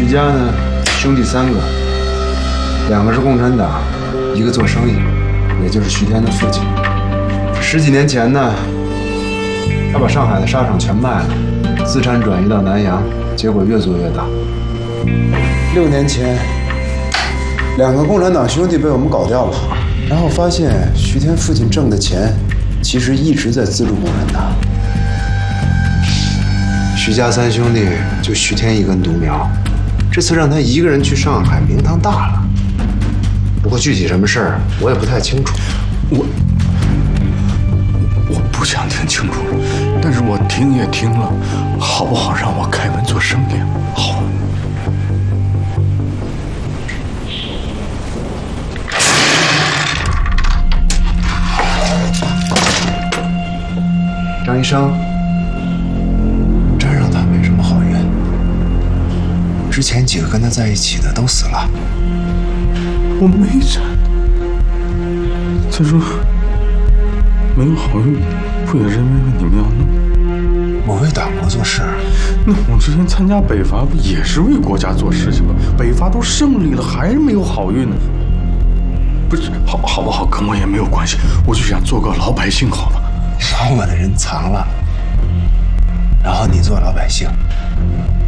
家呢，兄弟3个，2个是共产党，1个做生意，也就是徐天的父亲。10几年前呢，他把上海的纱厂全卖了，资产转移到南洋，结果越做越大。6年前，2个共产党兄弟被我们搞掉了，然后发现徐天父亲挣的钱，其实一直在资助共产党。徐家3兄弟就徐天一根独苗，这次让他一个人去上海，名堂大了。不过具体什么事儿，我也不太清楚。 我不想听清楚了，但是我听也听了，好不好？让我开门做生意，好。 张医生，沾上他没什么好运。之前几个跟他在一起的都死了。 我没沾。再说，没有好运，不也是因为你们要弄？ 我为党国做事。 那我之前参加北伐，不也是为国家做事情吗？北伐都胜利了，还是没有好运呢？不是，好不好，跟我也没有关系，我就想做个老百姓，好了。 把我的人藏了，然后你做老百姓，